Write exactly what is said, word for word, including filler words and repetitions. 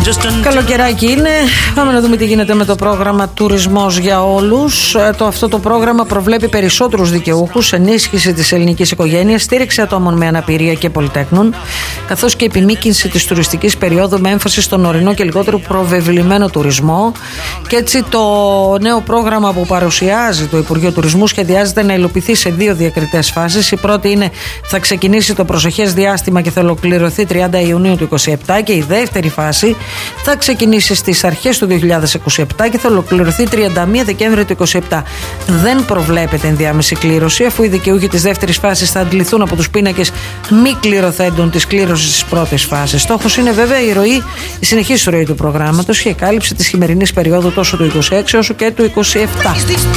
Καλοκαιράκι είναι. Πάμε να δούμε τι γίνεται με το πρόγραμμα Τουρισμός για Όλους. Το, αυτό το πρόγραμμα προβλέπει περισσότερους δικαιούχους, ενίσχυση της ελληνικής οικογένειας, στήριξη ατόμων με αναπηρία και πολυτέκνων, καθώς και επιμήκυνση της τουριστικής περίοδου με έμφαση στον ορεινό και λιγότερο προβεβλημένο τουρισμό. Και έτσι το νέο πρόγραμμα που παρουσιάζει το Υπουργείο Τουρισμού σχεδιάζεται να υλοποιηθεί σε δύο διακριτές φάσεις. Η πρώτη είναι θα ξεκινήσει το προσεχές διάστημα και θα ολοκληρωθεί τριάντα Ιουνίου του είκοσι επτά, και η δεύτερη φάση θα ξεκινήσει στις αρχές του δύο χιλιάδες είκοσι επτά και θα ολοκληρωθεί τριάντα μία Δεκέμβρη του είκοσι επτά. Δεν προβλέπεται ενδιάμεση κλήρωση, αφού οι δικαιούχοι της δεύτερης φάσης θα αντληθούν από τους πίνακες μη κληρωθέντων της κλήρωσης της πρώτης φάσης. Στόχος είναι βέβαια η ροή, η συνεχής ροή του προγράμματος και η κάλυψη της χειμερινής περίοδου τόσο του είκοσι έξι όσο και του είκοσι επτά.